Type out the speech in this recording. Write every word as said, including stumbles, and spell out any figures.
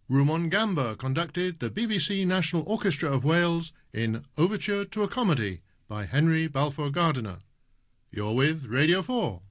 Rumon Gamba conducted the B B C National Orchestra of Wales in Overture to a Comedy by Henry Balfour Gardiner. You're with Radio four.